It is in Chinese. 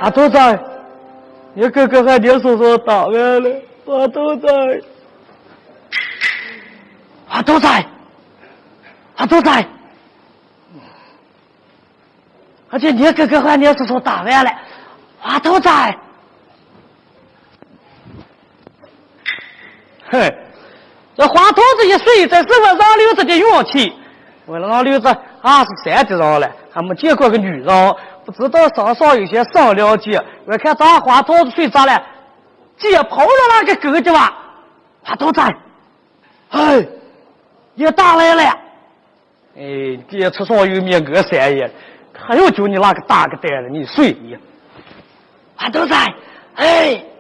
阿头仔，你哥哥喊你叔叔打来了，阿头仔，阿头仔，阿头仔，而且你哥哥喊你叔叔打来了，阿头仔，嘿，这花头子一睡，在身上让溜子的勇气，为了让溜子23的人了，还没见过个女人。不知道稍稍有些上了解，我看咱花头子睡着了，解剖了那个狗的吧，花头仔，哎，也打来了，哎，这吃上有面隔3夜，还要就你那个大个蛋了，你睡你，花头仔，哎。